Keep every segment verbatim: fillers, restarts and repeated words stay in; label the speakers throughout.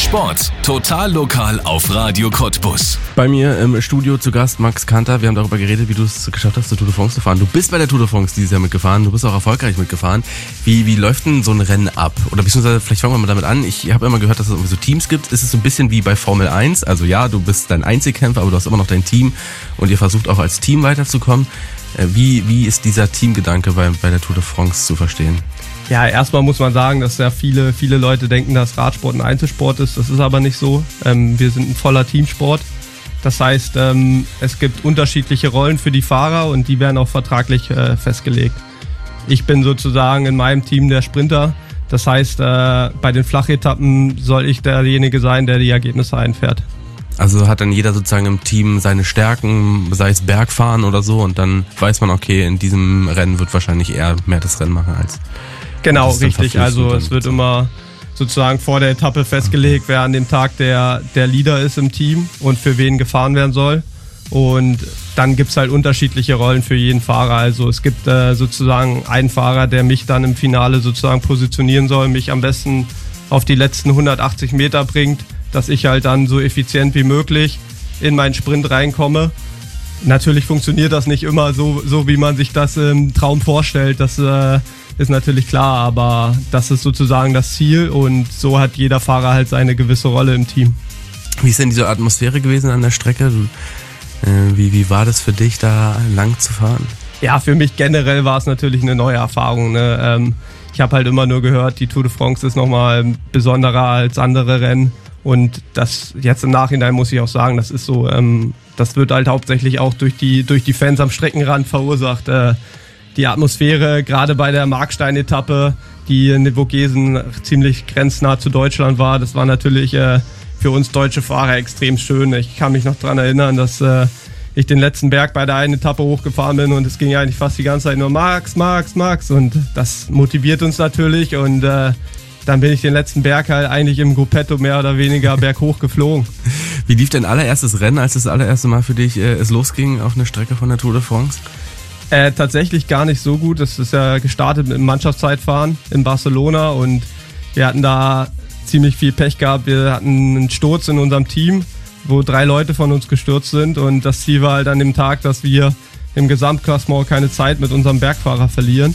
Speaker 1: Sport, total lokal auf Radio Cottbus.
Speaker 2: Bei mir im Studio zu Gast Max Kanter. Wir haben darüber geredet, wie du es geschafft hast, zur Tour de France zu fahren. Du bist bei der Tour de France dieses Jahr mitgefahren, du bist auch erfolgreich mitgefahren. Wie, wie läuft denn so ein Rennen ab? Oder beziehungsweise, vielleicht fangen wir mal damit an. Ich habe immer gehört, dass es irgendwie so Teams gibt. Ist es so ein bisschen wie bei Formel eins? Also ja, du bist dein Einzelkämpfer, aber du hast immer noch dein Team und ihr versucht auch als Team weiterzukommen. Wie, wie ist dieser Teamgedanke bei, bei der Tour de France zu verstehen?
Speaker 3: Ja, erstmal muss man sagen, dass ja viele, viele Leute denken, dass Radsport ein Einzelsport ist. Das ist aber nicht so. Ähm, wir sind ein voller Teamsport. Das heißt, ähm, es gibt unterschiedliche Rollen für die Fahrer und die werden auch vertraglich äh, festgelegt. Ich bin sozusagen in meinem Team der Sprinter. Das heißt, äh, bei den Flachetappen soll ich derjenige sein, der die Ergebnisse einfährt.
Speaker 2: Also hat dann jeder sozusagen im Team seine Stärken, sei es Bergfahren oder so, und dann weiß man, okay, in diesem Rennen wird wahrscheinlich eher mehr das Rennen machen als...
Speaker 3: Genau, richtig. Also es wird immer sozusagen vor der Etappe festgelegt, wer an dem Tag der, der Leader ist im Team und für wen gefahren werden soll. Und dann gibt es halt unterschiedliche Rollen für jeden Fahrer. Also es gibt äh, sozusagen einen Fahrer, der mich dann im Finale sozusagen positionieren soll, mich am besten auf die letzten hundertachtzig Meter bringt, dass ich halt dann so effizient wie möglich in meinen Sprint reinkomme. Natürlich funktioniert das nicht immer so, so wie man sich das im Traum vorstellt. Das äh, ist natürlich klar, aber das ist sozusagen das Ziel und so hat jeder Fahrer halt seine gewisse Rolle im Team.
Speaker 2: Wie ist denn diese Atmosphäre gewesen an der Strecke? Du, äh, wie, wie war das für dich, da lang zu fahren?
Speaker 3: Ja, für mich generell war es natürlich eine neue Erfahrung. Ne? Ähm, ich habe halt immer nur gehört, die Tour de France ist nochmal besonderer als andere Rennen. Und das jetzt im Nachhinein muss ich auch sagen, das ist so, ähm, das wird halt hauptsächlich auch durch die, durch die Fans am Streckenrand verursacht. Äh, die Atmosphäre, gerade bei der Markstein-Etappe, die in den Vogesen ziemlich grenznah zu Deutschland war, das war natürlich äh, für uns deutsche Fahrer extrem schön. Ich kann mich noch daran erinnern, dass äh, ich den letzten Berg bei der einen Etappe hochgefahren bin und es ging eigentlich fast die ganze Zeit nur Max, Max, Max und das motiviert uns natürlich und äh, dann bin ich den letzten Berg halt eigentlich im Gruppetto mehr oder weniger berghoch geflogen.
Speaker 2: Wie lief dein allererstes Rennen, als das allererste Mal für dich äh, es losging auf eine Strecke von der Tour de France?
Speaker 3: Äh, tatsächlich gar nicht so gut. Das ist ja gestartet mit dem Mannschaftszeitfahren in Barcelona und wir hatten da ziemlich viel Pech gehabt. Wir hatten einen Sturz in unserem Team, wo drei Leute von uns gestürzt sind und das Ziel war halt an dem Tag, dass wir im Gesamtklassement keine Zeit mit unserem Bergfahrer verlieren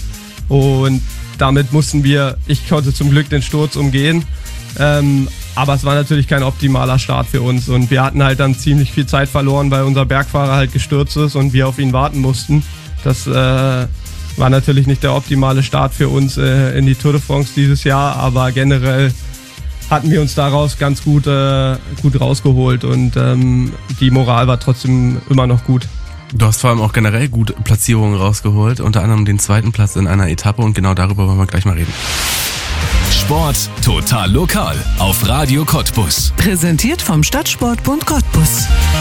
Speaker 3: und damit mussten wir, ich konnte zum Glück den Sturz umgehen, ähm, aber es war natürlich kein optimaler Start für uns und wir hatten halt dann ziemlich viel Zeit verloren, weil unser Bergfahrer halt gestürzt ist und wir auf ihn warten mussten. Das äh, war natürlich nicht der optimale Start für uns äh, in die Tour de France dieses Jahr, aber generell hatten wir uns daraus ganz gut, äh, gut rausgeholt und ähm, die Moral war trotzdem immer noch gut.
Speaker 2: Du hast vor allem auch generell gut Platzierungen rausgeholt, unter anderem den zweiten Platz in einer Etappe und genau darüber wollen wir gleich mal reden.
Speaker 1: Sport total lokal auf Radio Cottbus.
Speaker 4: Präsentiert vom Stadtsportbund Cottbus.